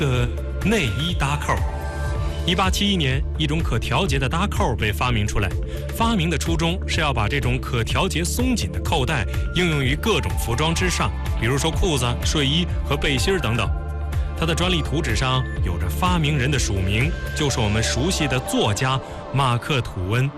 的内衣搭扣。1871年，一种可调节的搭扣被发明出来。发明的初衷是要把这种可调节松紧的扣带应用于各种服装之上，比如说裤子、睡衣和背心等等。它的专利图纸上有着发明人的署名，就是我们熟悉的作家马克·吐温。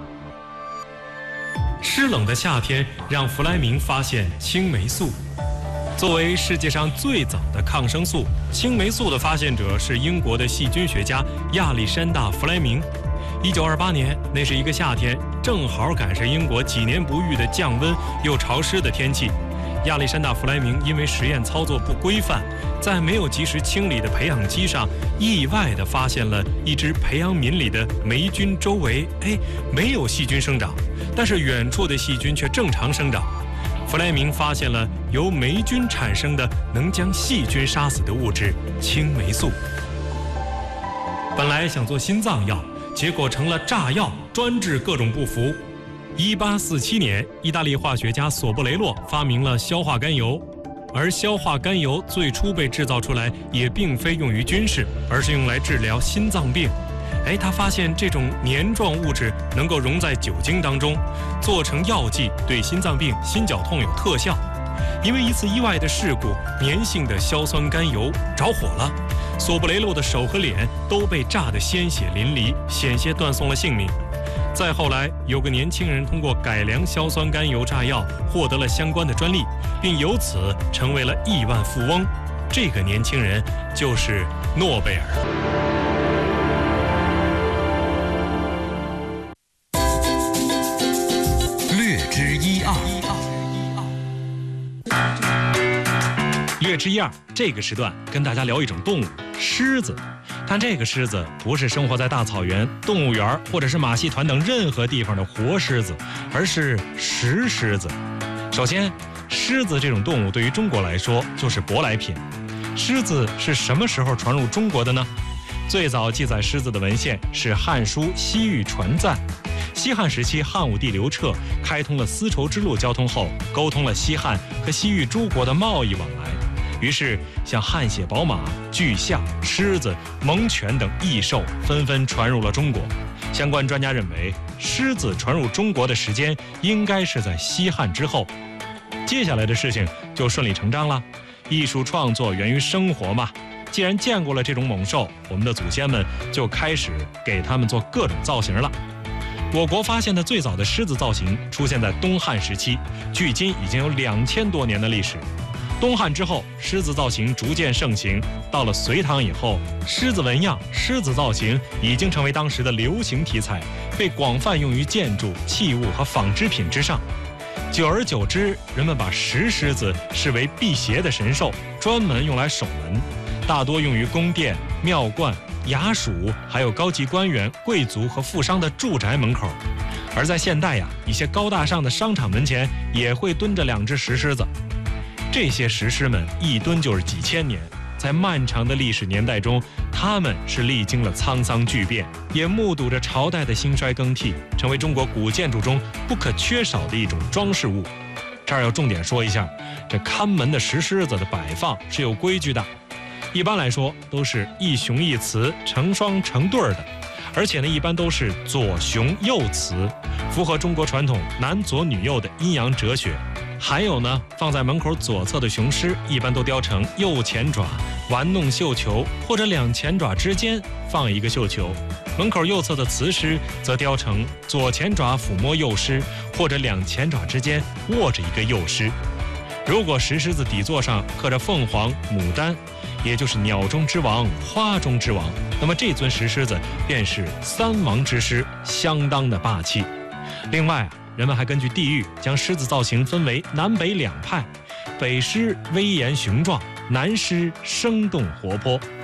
湿冷的夏天让弗莱明发现青霉素。作为世界上最早的抗生素，青霉素的发现者是英国的细菌学家亚历山大·弗莱明。1928年，那是一个夏天，正好赶上英国几年不遇的降温又潮湿的天气。亚历山大·弗莱明因为实验操作不规范，在没有及时清理的培养基上，意外地发现了一只培养皿里的霉菌周围，没有细菌生长，但是远处的细菌却正常生长。弗莱明发现了由霉菌产生的能将细菌杀死的物质青霉素。本来想做心脏药，结果成了炸药，专治各种不服。1847年，意大利化学家索布雷洛发明了硝化甘油，而硝化甘油最初被制造出来也并非用于军事，而是用来治疗心脏病。他发现这种黏状物质能够溶在酒精当中，做成药剂，对心脏病、心绞痛有特效。因为一次意外的事故，粘性的硝酸甘油着火了，索布雷洛的手和脸都被炸得鲜血淋漓，险些断送了性命。再后来，有个年轻人通过改良硝酸甘油炸药获得了相关的专利，并由此成为了亿万富翁。这个年轻人就是诺贝尔。 略知一二。 略知一二，这个时段跟大家聊一种动物——狮子。但这个狮子不是生活在大草原、动物园或者是马戏团等任何地方的活狮子，而是石狮子。首先，狮子这种动物对于中国来说就是舶来品。狮子是什么时候传入中国的呢？最早记载狮子的文献是《汉书·西域传赞》。西汉时期，汉武帝刘彻开通了丝绸之路交通后，沟通了西汉和西域诸国的贸易往来。于是，像汗血宝马、巨象、狮子、猛犬等异兽纷纷传入了中国。相关专家认为，狮子传入中国的时间应该是在西汉之后。接下来的事情就顺理成章了。艺术创作源于生活嘛，既然见过了这种猛兽，我们的祖先们就开始给它们做各种造型了。我国发现的最早的狮子造型出现在东汉时期，距今已经有2000多年的历史。东汉之后，狮子造型逐渐盛行，到了隋唐以后，狮子纹样、狮子造型已经成为当时的流行题材，被广泛用于建筑、器物和纺织品之上。久而久之，人们把石狮子视为辟邪的神兽，专门用来守门，大多用于宫殿、庙观、衙署，还有高级官员、贵族和富商的住宅门口。而在现代一些高大上的商场门前也会蹲着2只石狮子。这些石狮们一蹲就是几千年，在漫长的历史年代中，他们是历经了沧桑巨变，也目睹着朝代的兴衰更替，成为中国古建筑中不可缺少的一种装饰物。这儿要重点说一下，这看门的石狮子的摆放是有规矩的，一般来说都是一雄一雌，成双成对的，而且一般都是左雄右雌，符合中国传统男左女右的阴阳哲学。还有放在门口左侧的雄狮一般都雕成右前爪玩弄绣球，或者2前爪之间放一个绣球；门口右侧的雌狮则雕成左前爪抚摸右狮，或者2前爪之间握着一个右狮。如果石狮子底座上刻着凤凰、牡丹，也就是鸟中之王、花中之王，那么这尊石狮子便是3王之狮，相当的霸气。另外人们还根据地域将狮子造型分为南北2派，北狮威严雄壮，南狮生动活泼。